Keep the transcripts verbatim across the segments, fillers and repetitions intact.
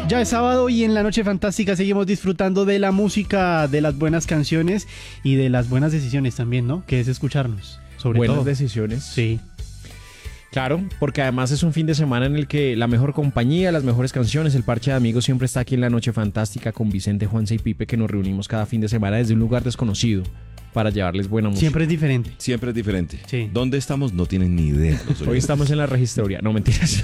Ya es sábado y en la Noche Fantástica seguimos disfrutando de la música, de las buenas canciones y de las buenas decisiones también, ¿no? Que es escucharnos, sobre buenas todo. decisiones. Sí. Claro, porque además es un fin de semana en el que la mejor compañía, las mejores canciones, el parche de amigos siempre está aquí en la Noche Fantástica con Vicente, Juanse y Pipe, que nos reunimos cada fin de semana desde un lugar desconocido para llevarles buena música. Siempre es diferente. Siempre es diferente. Sí. ¿Dónde estamos? No tienen ni idea. Hoy estamos en la registraduría. No, mentiras.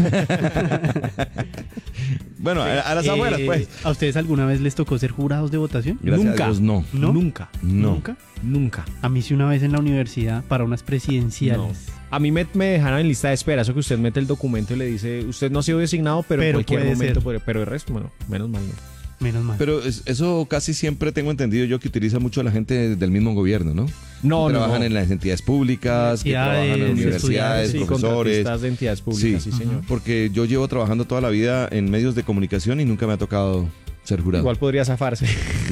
Bueno, a, a las abuelas, Eh, pues. ¿A ustedes alguna vez les tocó ser jurados de votación? Gracias nunca. a Dios, no. ¿No? Nunca. No. ¿Nunca? Nunca. A mí sí una vez en la universidad para unas presidenciales. A mí me, me dejaron en lista de espera. Eso que usted mete el documento y le dice, usted no ha sido designado, pero, Pero en cualquier puede momento ser. puede. Pero el resto, bueno, menos mal no. Menos mal. Pero es- eso casi siempre tengo entendido yo que utiliza mucho la gente del mismo gobierno, ¿no? No, Que no, trabajan no. en las entidades públicas, que trabajan en Universidades, universidades, Sí, profesores. contratistas de entidades públicas, sí, Sí. señor. Porque yo llevo trabajando toda la vida en medios de comunicación y nunca me ha tocado ser jurado. Igual podría zafarse.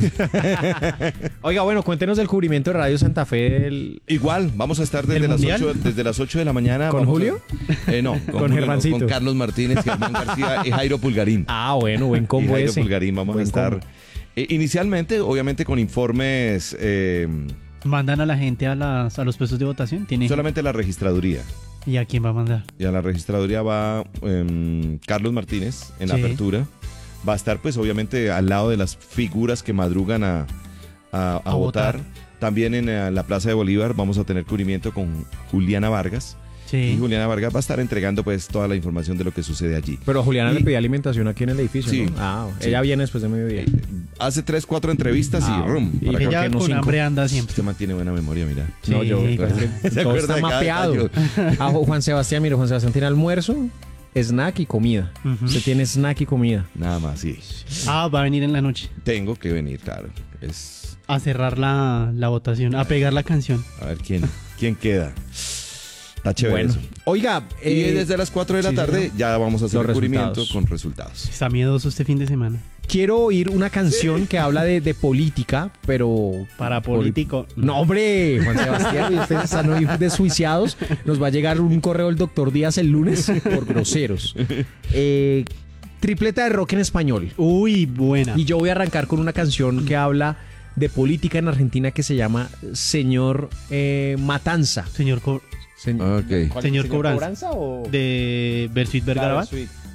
Oiga, bueno, cuéntenos del cubrimiento de Radio Santa Fe del... Igual, vamos a estar desde ¿Del las, mundial? ocho, desde las ocho de la mañana. ¿Con vamos Julio? a- eh, no, con, Con Julio no, Germancito. con Carlos Martínez, Germán García y Jairo Pulgarín. Ah, bueno, buen y combo Jairo ese. Pulgarín, vamos Buen a estar. combo. eh, inicialmente, obviamente, con informes, eh, ¿Mandan a la gente a, las, a los puestos de votación? ¿Tiene solamente a la registraduría. ¿Y a quién va a mandar? Y a la registraduría va em, Carlos Martínez en la Sí. apertura. Va a estar, pues, obviamente, al lado de las figuras que madrugan a, a- a A votar. votar. También en eh, la Plaza de Bolívar vamos a tener cubrimiento con Juliana Vargas. Y Sí. Juliana Vargas va a estar entregando, pues, toda la información de lo que sucede allí. Pero a Juliana Y- le pedí alimentación aquí en el edificio, Sí. ¿no? Ah, Sí. ella viene después de mediodía. Hace tres, cuatro entrevistas Ah, y rum. y para que- ¿por Ella qué no con cinco? hambre anda siempre. Usted mantiene buena memoria, mira. No, Sí, yo. claro. ¿Se Todo acuerda está de cada mapeado. detalle? Ah, Juan Sebastián, mire, Juan Sebastián tiene almuerzo, snack y comida. Ujú. Usted tiene snack y comida. Nada más, sí. Ah, va a venir en la noche Tengo que venir, claro. Es... a cerrar la, la votación, a pegar la canción. A ver, ¿quién, quién queda? Está chévere Bueno, eso. oiga, Y eh, desde las cuatro de la sí, tarde señor. ya vamos a hacer Los el cubrimiento resultados. con resultados. Está miedoso este fin de semana. quiero oír una canción que habla de, de política, pero... Para por- político. No, hombre, Juan Sebastián, y ustedes están hoy desjuiciados. Nos va a llegar un correo del doctor Díaz el lunes por groseros. Eh, tripleta de rock en español. Uy, buena. Y yo voy a arrancar con una canción que habla de política en Argentina que se llama Señor eh, Matanza. Señor Co- Se- Ok. ¿Cuál? Señor Cobranza. o...? de Bersuit Vergarabat.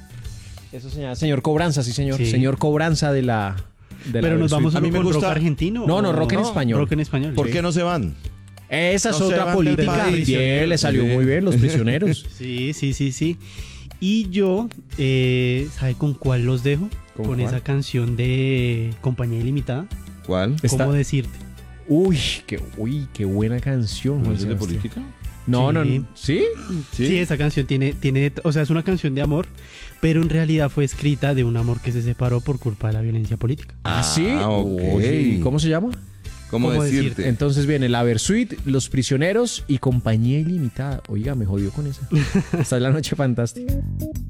Eso se llama Señor Cobranza, sí señor. Sí. Señor Cobranza de la... de la Pero nos Versuit. vamos A mí uno me con gusta- rock argentino. No, no, o- rock en español. Rock en español. ¿Por sí. qué no se van? Esa es No se otra van del política. país. Bien, le salió Sí. muy bien, los prisioneros. Sí, sí, sí, sí. Y yo, eh, ¿sabe con cuál los dejo? ¿Con Con, cuál? esa canción de Compañía Ilimitada. ¿Cuál? Está- ¿Cómo decirte? Uy, qué, uy, qué buena canción. Juan ¿Es de Sebastián. política? No, Sí. no, no. ¿Sí? Sí. esa canción tiene, tiene, o sea, es una canción de amor, pero en realidad fue escrita de un amor que se separó por culpa de la violencia política. Ah, sí. Ah, ok. Uy, ¿cómo se llama? ¿Cómo, ¿Cómo decirte? decirte? Entonces viene La Versuit, Los Prisioneros y Compañía Ilimitada. Oiga, me jodió con esa. Esta es la noche fantástica.